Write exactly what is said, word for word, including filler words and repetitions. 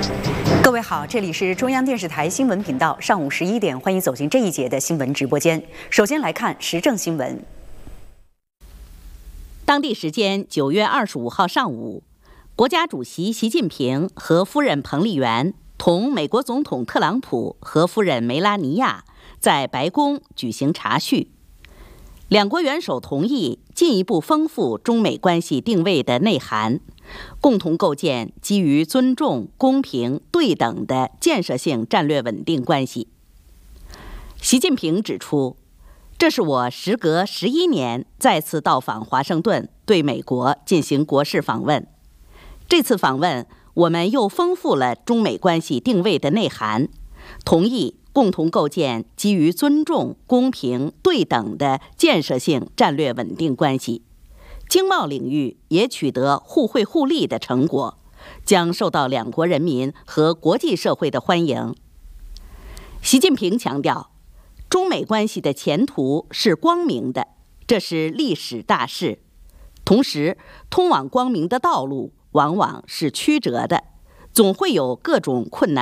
各位好，这里是中央电视台新闻频道，上午十一点，欢迎走进这一节的新闻直播间。首先来看时政新闻。 当地时间九月二十五号上午，国家主席习近平和夫人彭丽媛同美国总统特朗普和夫人梅拉尼亚在白宫举行茶叙。两国元首同意进一步丰富中美关系定位的内涵，共同构建基于尊重、公平、对等的建设性战略稳定关系。习近平指出，这是我时隔十一年再次到访华盛顿，对美国进行国事访问。这次访问，我们又丰富了中美关系定位的内涵，同意共同构建基于尊重、公平、对等的建设性战略稳定关系。经贸领域也取得互惠互利的成果，将受到两国人民和国际社会的欢迎。习近平强调，中美关系的前途是光明的，这是历史大势。同时，通往光明的道路往往是曲折的，总会有各种困难。